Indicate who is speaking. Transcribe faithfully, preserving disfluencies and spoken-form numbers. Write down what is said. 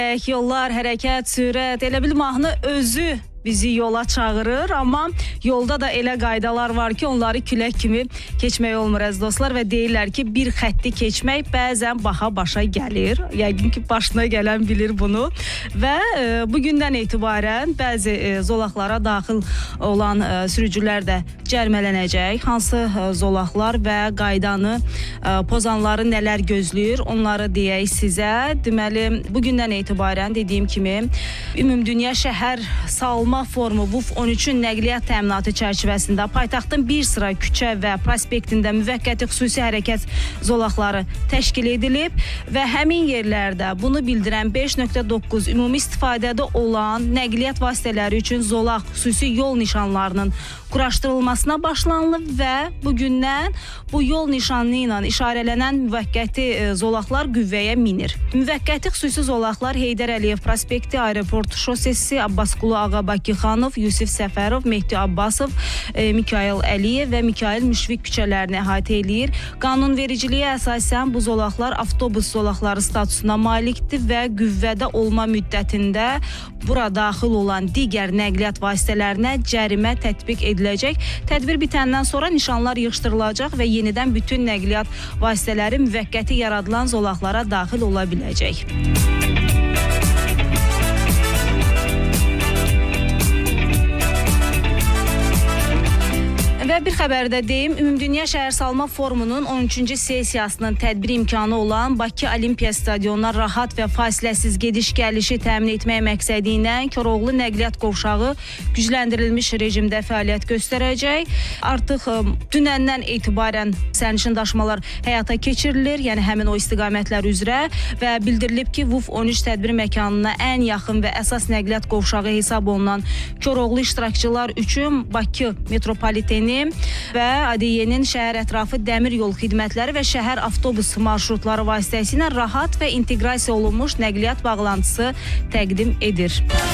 Speaker 1: Yollar, hərəkət, sürət, elə bil mahnı özü bizi yola çağırır, amma yolda da elə qaydalar var ki, onları külək kimi keçmək olmur əziz dostlar və deyirlər ki, bir xətti keçmək bəzən baha başa gəlir. Yəqin ki, başına gələn bilir bunu və e, bugündən etibarən bəzi e, zolaqlara daxil olan e, sürücülər də cərmələnəcək. Hansı e, zolaqlar və qaydanı e, pozanları nələr gözləyir, onları deyək sizə. Deməli, bugündən etibarən dediyim kimi, Ümumdünya Şəhər Salma Forumu V U F on üçün nəqliyyat təminatı çərçivəsində paytaxtın bir sıra küçə və prospektində müvəqqəti xüsusi hərəkət zolaqları təşkil edilib və həmin yerlərdə bunu bildirən beş nöqtə doqquz ümumi istifadədə olan nəqliyyat vasitələri üçün zolaq xüsusi yol nişanlarının quraşdırılmasına başlanılıb və bugündən bu yol nişanı ilə işarələnən müvəqqəti zolaqlar qüvvəyə minir. Müvəqqəti xüsusi zolaqlar Heydər Əliyev prospekti, Aeroport şosesi, Abbasqulu Ağa Bakıxanov, Yusif Səfərov, Mehdi Abbasov, e, Mikail Əliyev və Mikail Müşfiq küçələrini əhatə eləyir. Qanunvericiliyə əsasən bu zolaqlar avtobus zolaqları statusuna malikdir və qüvvədə olma müddətində bura daxil olan digər nəqliyyat vasitələrinə cərimə tətbiq ediləcək. Tədbir bitəndən sonra nişanlar yığışdırılacaq və yenidən bütün nəqliyyat vasitələri müvəqqəti yaradılan zolaqlara daxil ola biləcək. Və bir xəbərdə deyim, Ümumdünya Şəhər Salma Forumunun on üçüncü sessiyasının tədbir imkanı olan Bakı Olimpiya Stadionuna rahat və fasiləsiz gediş-gəlişi təmin etmək məqsədi ilə Koroğlu nəqliyyat qovşağı gücləndirilmiş rejimdə fəaliyyət göstərəcək. Artıq dünəndən etibarən sərnişin daşımalar həyata keçirilir, yəni həmin o istiqamətlər üzrə və bildirilib ki, V U F on üç tədbir məkanına ən yaxın və əsas nəqliyyat qovşağı hesab olunan Koroğlu iştirakçılar üçün Bakı metropoliteni və A D Y-nin şəhər ətrafı dəmir yol xidmətləri və şəhər avtobus marşrutları vasitəsilə rahat və inteqrasiya olunmuş nəqliyyat bağlantısı təqdim edir.